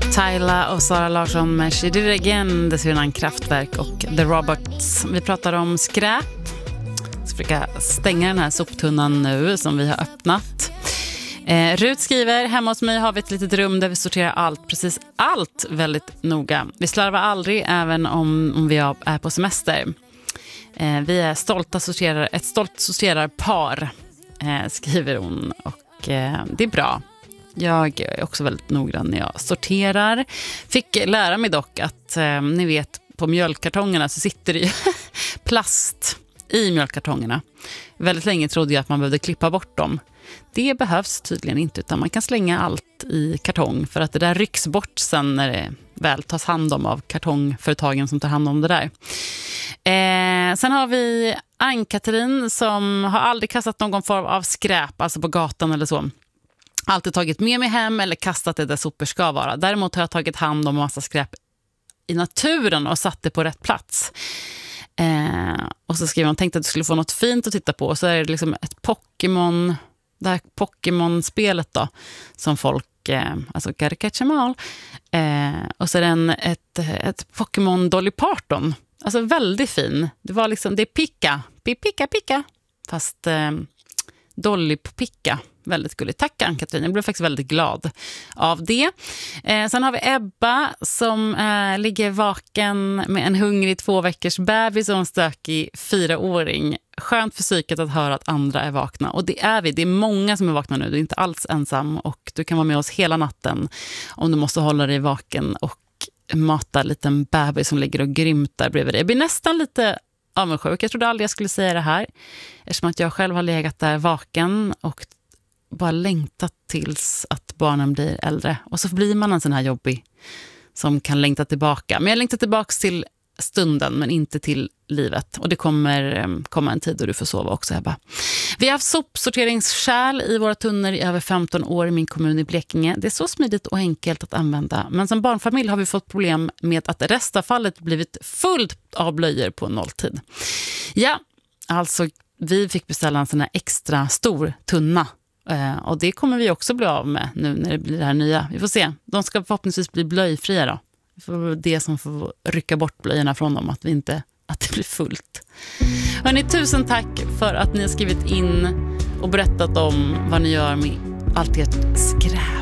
Tyla och Sara Larsson med She Did It Again, dessförinnan Kraftwerk och The Robots. Vi pratar om skräp. Jag ska försöka stänga den här soptunnan nu som vi har öppnat. Rut skriver, hemma hos mig har vi ett litet rum där vi sorterar allt, precis allt väldigt noga. Vi slarvar aldrig även om vi är på semester. Vi är ett stolt sorterarpar, skriver hon, och det är bra. Jag är också väldigt noggrann när jag sorterar. Fick lära mig dock att ni vet, på mjölkkartongerna så sitter det ju plast i mjölkkartongerna. Väldigt länge trodde jag att man behövde klippa bort dem. Det behövs tydligen inte, utan man kan slänga allt i kartong för att det där rycks bort sen när det väl tas hand om av kartongföretagen som tar hand om det där. Sen har vi Ann-Katrin som har aldrig kastat någon form av skräp, alltså på gatan eller så. Alltid tagit med mig hem eller kastat det där sopor ska vara. Däremot har jag tagit hand om massa skräp i naturen och satt det på rätt plats. Och så skriver hon, tänkte att du skulle få något fint att titta på. Och så är det liksom ett Pokémon, det här Pokémon-spelet då, som folk, alltså Gotta Catch 'Em All. Och så är det ett Pokémon Dolly Parton. Alltså väldigt fin. Det var liksom, det är Pika. Fast Dolly på Pika. Väldigt gulligt. Tack Ann-Katrin, jag blev faktiskt väldigt glad av det. Sen har vi Ebba som ligger vaken med en hungrig 2 veckors bebis och en stökig 4-åring. Skönt för psyket att höra att andra är vakna. Och det är vi, det är många som är vakna nu. Du är inte alls ensam och du kan vara med oss hela natten om du måste hålla dig vaken och mata en liten bebis som ligger och grymtar bredvid dig. Jag blir nästan lite avundsjuk. Jag trodde aldrig jag skulle säga det här, eftersom att jag själv har legat där vaken och bara längtat tills att barnen blir äldre. Och så blir man en sån här jobbig som kan längta tillbaka. Men jag längtar tillbaka till stunden, men inte till livet. Och det kommer komma en tid då du får sova också, Ebba. Vi har haft sopsorteringskärl i våra tunnor i över 15 år i min kommun i Blekinge. Det är så smidigt och enkelt att använda. Men som barnfamilj har vi fått problem med att restavfallet blivit fullt av blöjor på nolltid. Ja, alltså vi fick beställa en sån här extra stor tunna. Och det kommer vi också bli av med nu när det blir det här nya. Vi får se. De ska förhoppningsvis bli blöjfria då. Det som får rycka bort blöjorna från dem, att det blir fullt. Hörrni, tusen tack för att ni har skrivit in och berättat om vad ni gör med allt ert skräp.